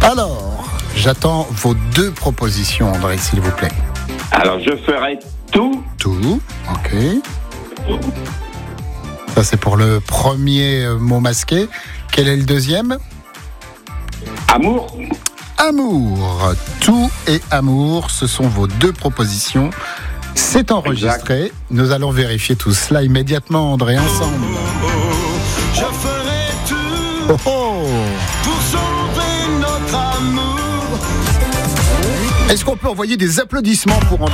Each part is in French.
Alors, j'attends vos 2 propositions, André, s'il vous plaît. Alors, je ferai tout. Tout, ok. Ça, c'est pour le premier mot masqué. Quel est le deuxième ? Amour. Amour. Tout et amour, ce sont vos 2 propositions. C'est enregistré. Exact. Nous allons vérifier tout cela immédiatement, André, ensemble. Je ferai tout Oh oh. pour sauver notre amour. Est-ce qu'on peut envoyer des applaudissements pour André ?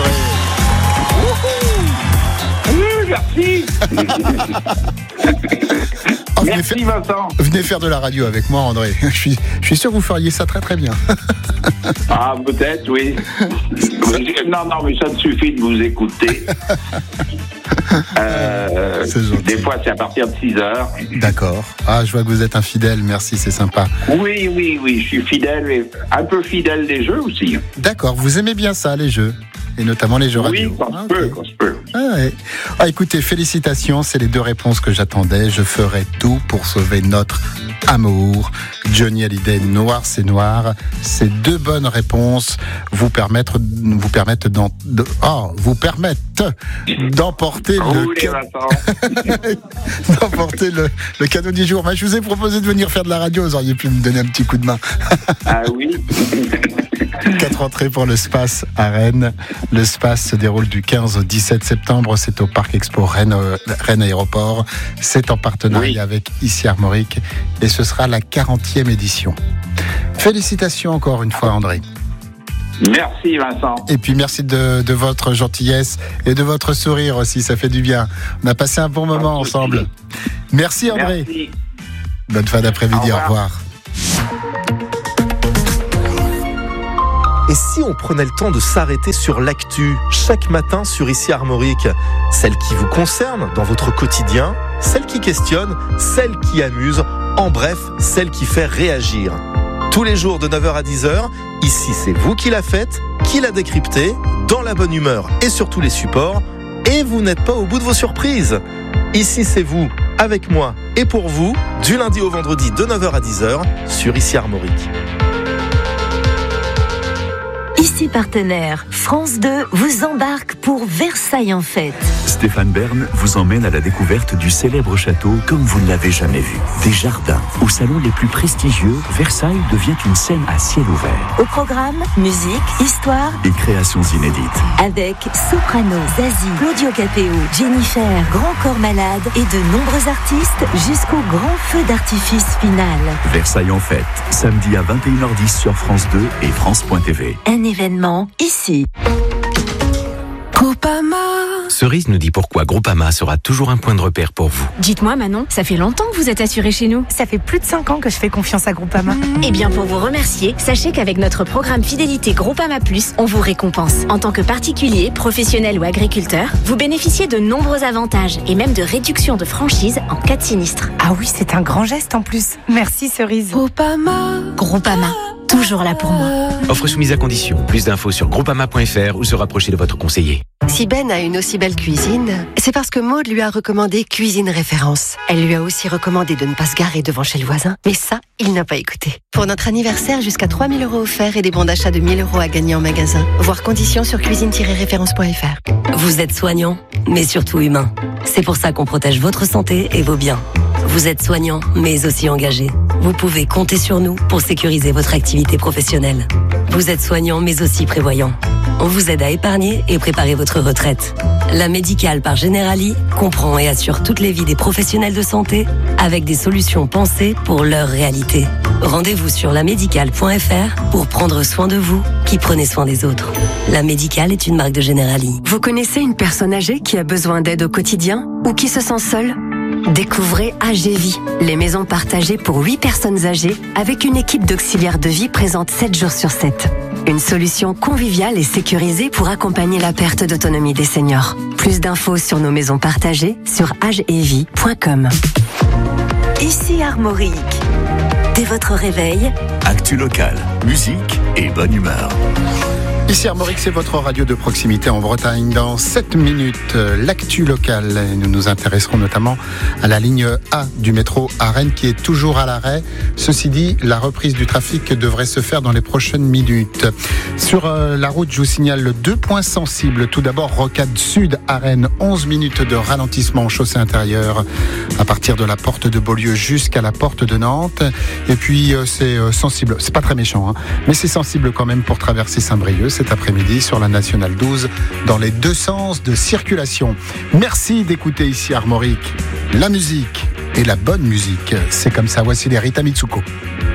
Oui, merci. Oh, Merci, Vincent. Venez faire de la radio avec moi, André. Je suis sûr que vous feriez ça très très bien. Ah, peut-être, oui. Non, mais ça me suffit de vous écouter. C'est gentil. Des fois, c'est à partir de 6h. D'accord. Ah, je vois que vous êtes un fidèle. Merci, c'est sympa. Oui, je suis fidèle, et un peu fidèle des jeux aussi. D'accord. Vous aimez bien ça, les jeux ? Et notamment les jeux radio. Oui, quand je peux, quand je peux. Ah, ouais. Ah, écoutez, félicitations, c'est les 2 réponses que j'attendais. Je ferai tout pour sauver notre amour. Johnny Hallyday, Noir c'est noir. Ces 2 bonnes réponses vous permettent d'emporter d'emporter le cadeau du jour. Je vous ai proposé de venir faire de la radio, vous auriez pu me donner un petit coup de main. Ah oui. 4 entrées pour le Space à Rennes. Le Space se déroule du 15 au 17 septembre. C'est au Parc Expo Rennes Aéroport. C'est en partenariat avec Ici Armorique et ce sera la 40e édition. Félicitations encore une fois, André. Merci, Vincent. Et puis merci de votre gentillesse et de votre sourire aussi, ça fait du bien. On a passé un bon moment ensemble. Merci, André. Merci. Bonne fin d'après-midi, au revoir. Et si on prenait le temps de s'arrêter sur l'actu, chaque matin sur Ici Armorique, celle qui vous concerne dans votre quotidien, celle qui questionne, celle qui amuse, en bref, celle qui fait réagir. Tous les jours de 9h à 10h, ici c'est vous qui la faites, qui la décryptez, dans la bonne humeur et sur tous les supports, et vous n'êtes pas au bout de vos surprises. Ici c'est vous, avec moi et pour vous, du lundi au vendredi de 9h à 10h sur Ici Armorique. Ici partenaire, France 2 vous embarque pour Versailles en fête. Stéphane Bern vous emmène à la découverte du célèbre château comme vous ne l'avez jamais vu. Des jardins, aux salons les plus prestigieux, Versailles devient une scène à ciel ouvert. Au programme, musique, histoire et créations inédites. Avec Soprano, Zazie, Claudio Capéo, Jennifer, Grand Corps Malade et de nombreux artistes jusqu'au grand feu d'artifice final. Versailles en fête, samedi à 21h10 sur France 2 et France.tv. Un événement ici. Groupama. Cerise nous dit pourquoi Groupama sera toujours un point de repère pour vous. Dites-moi Manon, ça fait longtemps que vous êtes assurée chez nous. Ça fait plus de 5 ans que je fais confiance à Groupama. Eh bien pour vous remercier, sachez qu'avec notre programme fidélité Groupama Plus, on vous récompense. En tant que particulier, professionnel ou agriculteur, vous bénéficiez de nombreux avantages et même de réductions de franchise en cas de sinistre. Ah oui, c'est un grand geste en plus. Merci Cerise. Groupama, toujours là pour moi. Offre soumise à condition. Plus d'infos sur groupama.fr ou se rapprocher de votre conseiller. Si Ben a une aussi belle cuisine, c'est parce que Maud lui a recommandé Cuisine Référence. Elle lui a aussi recommandé de ne pas se garer devant chez le voisin. Mais ça, il n'a pas écouté. Pour notre anniversaire, jusqu'à 3 000 € offerts et des bons d'achat de 1 000 € à gagner en magasin. Voir conditions sur cuisine-référence.fr. Vous êtes soignant, mais surtout humain. C'est pour ça qu'on protège votre santé et vos biens. Vous êtes soignant, mais aussi engagé. Vous pouvez compter sur nous pour sécuriser votre activité professionnelle. Vous êtes soignant, mais aussi prévoyant. On vous aide à épargner et préparer votre retraite. La Médicale par Generali comprend et assure toutes les vies des professionnels de santé avec des solutions pensées pour leur réalité. Rendez-vous sur lamédicale.fr pour prendre soin de vous qui prenez soin des autres. La Médicale est une marque de Generali. Vous connaissez une personne âgée qui a besoin d'aide au quotidien ou qui se sent seule ? Découvrez AGVie, les maisons partagées pour 8 personnes âgées avec une équipe d'auxiliaires de vie présente 7 jours sur 7. Une solution conviviale et sécurisée pour accompagner la perte d'autonomie des seniors. Plus d'infos sur nos maisons partagées sur agevie.com. Ici Armorique. Dès votre réveil, Actu locale, musique et bonne humeur. Ici Armorique, c'est votre radio de proximité en Bretagne. Dans 7 minutes, l'actu locale. Et nous nous intéresserons notamment à la ligne A du métro à Rennes qui est toujours à l'arrêt. Ceci dit, la reprise du trafic devrait se faire dans les prochaines minutes. Sur la route, je vous signale 2 points sensibles. Tout d'abord, rocade sud à Rennes, 11 minutes de ralentissement en chaussée intérieure à partir de la porte de Beaulieu jusqu'à la porte de Nantes. Et puis, c'est sensible. C'est pas très méchant, hein, mais c'est sensible quand même pour traverser Saint-Brieuc cet après-midi sur la Nationale 12 dans les 2 sens de circulation. Merci d'écouter ici Armorique. La musique et la bonne musique, c'est comme ça. Voici les Rita Mitsuko.